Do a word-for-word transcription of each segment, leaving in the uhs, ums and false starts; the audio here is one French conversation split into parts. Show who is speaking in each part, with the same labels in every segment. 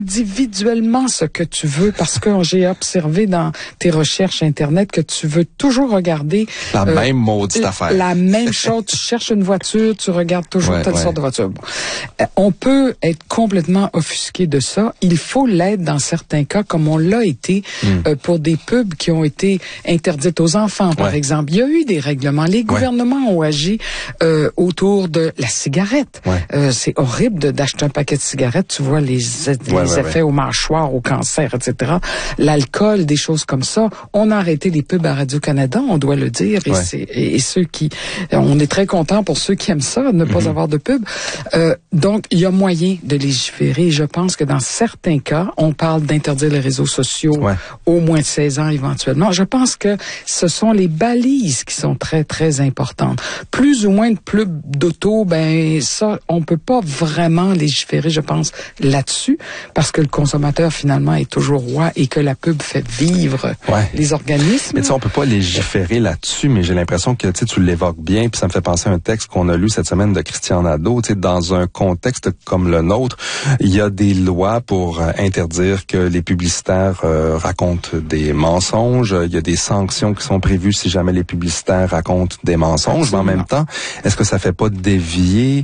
Speaker 1: individuellement ce que tu veux, parce que j'ai observé dans tes recherches Internet que tu veux toujours regarder
Speaker 2: la
Speaker 1: euh,
Speaker 2: même maudite
Speaker 1: la,
Speaker 2: affaire.
Speaker 1: La même chose. Tu cherches une voiture, tu regardes toujours
Speaker 2: ouais,
Speaker 1: telle
Speaker 2: ouais.
Speaker 1: sorte de voiture. Bon. Euh, on peut être complètement offusqué de ça. Il faut l'être dans certains cas, comme on l'a été mm. euh, pour des pubs qui ont été interdites aux enfants, par
Speaker 2: ouais. exemple.
Speaker 1: Il y a eu des règlements. Les gouvernements ouais. ont agi euh, autour de la cigarette.
Speaker 2: Ouais.
Speaker 1: Euh, c'est horrible de, d'acheter un paquet de cigarettes. Tu vois les, les ouais, effets ouais. au mâchoire, au cancer, et cetera. L'alcool, des choses comme ça. On a arrêté les pubs à Radio-Canada, on doit le dire. Et,
Speaker 2: ouais.
Speaker 1: c'est, et, et ceux qui... On est très contents pour ceux qui aiment ça, ne pas mm-hmm. avoir de pub. Euh, donc, il y a moyen de légiférer. Je pense que dans certains cas, on parle d'interdire les réseaux sociaux
Speaker 2: ouais.
Speaker 1: au moins de seize ans éventuellement. Je pense que ce sont les balises qui sont très, très importantes. Plus ou moins de pubs d'auto, ben ça, on peut pas vraiment légiférer, je pense, là-dessus, parce que le consommateur, finalement, est toujours roi et que la pub fait vivre
Speaker 2: ouais.
Speaker 1: les organismes.
Speaker 2: Mais tu sais, on peut pas légiférer là-dessus, mais j'ai l'impression que tu l'évoques bien, puis ça me fait penser à un texte qu'on a lu cette semaine de Christian Nadeau. Tu sais, dans un contexte comme le nôtre, il y a des lois pour euh, interdire que les publicitaires euh, racontent des mensonges. Il y a des sanctions qui sont prévues si jamais les publicitaires racontent des mensonges. Absolument. Mais en même temps, est-ce que ça fait pas dévier,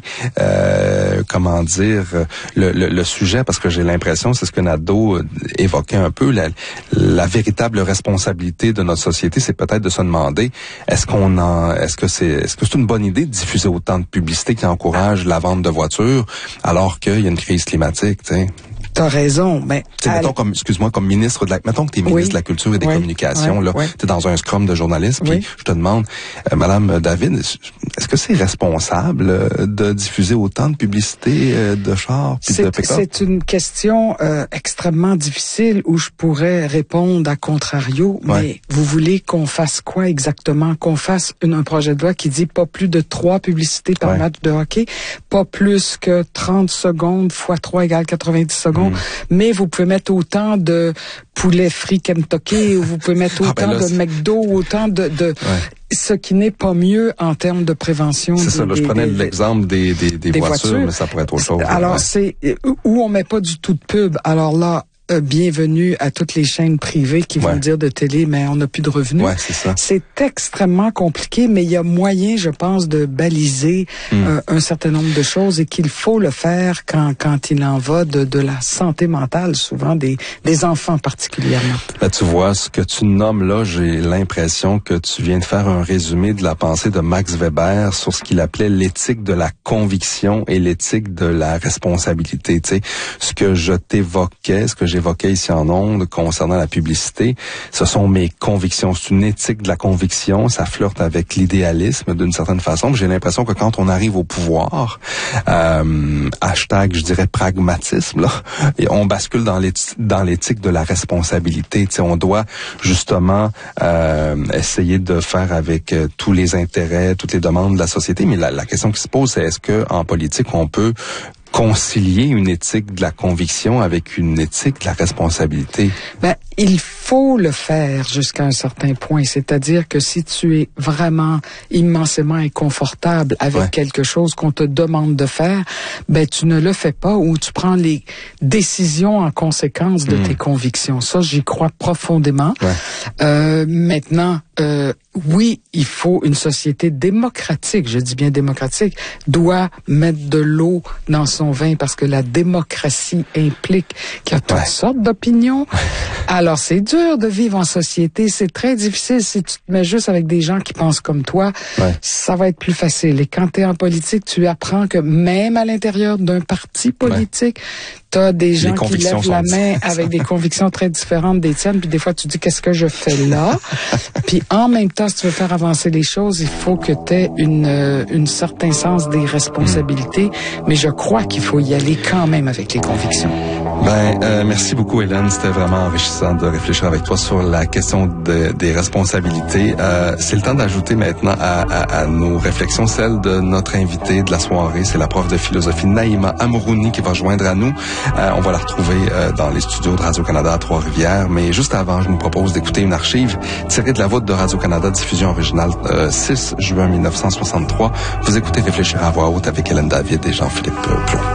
Speaker 2: euh, comment dire, le, le, le sujet? Parce que j'ai l'impression, c'est ce que Nadeau évoquait un peu, la, la véritable responsabilité de notre société, c'est peut-être de se demander, est-ce qu'on en, est-ce que c'est, est-ce que c'est une bonne idée de diffuser autant de publicité qui encourage la vente de voitures alors qu'il y a une crise climatique, tu sais?
Speaker 1: T'as raison, mais...
Speaker 2: T'sais, mettons comme, excuse-moi, comme ministre de la, mettons que t'es ministre oui. de la Culture et des
Speaker 1: oui.
Speaker 2: Communications,
Speaker 1: oui.
Speaker 2: là,
Speaker 1: oui.
Speaker 2: t'es dans un scrum de journalistes, puis
Speaker 1: oui.
Speaker 2: je te demande, euh, Madame David, est-ce que c'est responsable euh, de diffuser autant de publicité euh, de chars puis de pick-up?
Speaker 1: C'est une question euh, extrêmement difficile où je pourrais répondre à contrario,
Speaker 2: ouais.
Speaker 1: mais vous voulez qu'on fasse quoi exactement? Qu'on fasse une, un projet de loi qui dit pas plus de trois publicités par ouais. match de hockey, pas plus que trente secondes fois trois égale quatre-vingt-dix secondes. Mmh. Mais vous pouvez mettre autant de poulet frit Kentucky ou vous pouvez mettre autant ah ben là, de McDo, autant de... de ouais. Ce qui n'est pas mieux en termes de prévention.
Speaker 2: C'est
Speaker 1: des,
Speaker 2: ça, là,
Speaker 1: des,
Speaker 2: je prenais
Speaker 1: des,
Speaker 2: l'exemple des, des, des, des voitures, voitures, mais ça pourrait être autre chose.
Speaker 1: Alors,
Speaker 2: ouais.
Speaker 1: c'est où on met pas du tout de pub. Alors là, Euh, bienvenue à toutes les chaînes privées qui vont
Speaker 2: ouais.
Speaker 1: dire de télé, mais on n'a plus de revenus.
Speaker 2: Ouais, c'est ça.
Speaker 1: C'est extrêmement compliqué, mais il y a moyen, je pense, de baliser mm. euh, un certain nombre de choses et qu'il faut le faire quand quand il en va de, de la santé mentale, souvent des, des enfants particulièrement.
Speaker 2: Là, tu vois, ce que tu nommes là, j'ai l'impression que tu viens de faire un résumé de la pensée de Max Weber sur ce qu'il appelait l'éthique de la conviction et l'éthique de la responsabilité. Tu sais, ce que je t'évoquais, ce que j'ai évoquais ici en ondes concernant la publicité, ce sont mes convictions. C'est une éthique de la conviction. Ça flirte avec l'idéalisme d'une certaine façon. J'ai l'impression que quand on arrive au pouvoir, euh, hashtag, je dirais pragmatisme, là, et on bascule dans l'éthique, dans l'éthique de la responsabilité. Tu sais, on doit justement euh, essayer de faire avec euh, tous les intérêts, toutes les demandes de la société. Mais la, la question qui se pose, c'est est-ce que en politique on peut concilier une éthique de la conviction avec une éthique de la responsabilité?
Speaker 1: Ben, il faut le faire jusqu'à un certain point. C'est-à-dire que si tu es vraiment immensément inconfortable avec ouais. quelque chose qu'on te demande de faire, ben, tu ne le fais pas ou tu prends les décisions en conséquence de mmh. tes convictions. Ça, j'y crois profondément.
Speaker 2: Ouais.
Speaker 1: Euh, maintenant, euh, oui, il faut une société démocratique, je dis bien démocratique, doit mettre de l'eau dans son vin parce que la démocratie implique qu'il y a toutes ouais. sortes d'opinions.
Speaker 2: Ouais.
Speaker 1: Alors, c'est dur de vivre en société. C'est très difficile si tu te mets juste avec des gens qui pensent comme toi.
Speaker 2: Ouais. Ça
Speaker 1: va être plus facile. Et quand tu es en politique, tu apprends que même à l'intérieur d'un parti politique, ouais. tu as des gens qui lèvent la main avec des convictions très différentes des tiennes. Puis des fois, tu dis, qu'est-ce que je fais là? Puis en même temps, si tu veux faire avancer les choses, il faut que tu aies une, euh, une certain sens des responsabilités. Mmh. Mais je crois qu'il faut y aller quand même avec les convictions.
Speaker 2: Ben, euh, merci beaucoup, Hélène. C'était vraiment enrichissant de réfléchir avec toi sur la question de, des responsabilités. Euh, c'est le temps d'ajouter maintenant à, à, à nos réflexions celle de notre invitée de la soirée. C'est la prof de philosophie Naïma Amourouni qui va joindre à nous. Euh, on va la retrouver euh, dans les studios de Radio-Canada à Trois-Rivières. Mais juste avant, je nous propose d'écouter une archive tirée de la voûte de Radio-Canada, diffusion originale euh, six juin mille neuf cent soixante-trois. Vous écoutez Réfléchir à voix haute avec Hélène David et Jean-Philippe Plot.